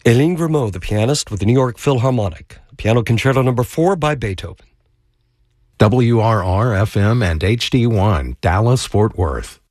Eline Grimaud, the pianist with the New York Philharmonic. Piano Concerto No. 4 by Beethoven. WRR-FM and HD1, Dallas, Fort Worth.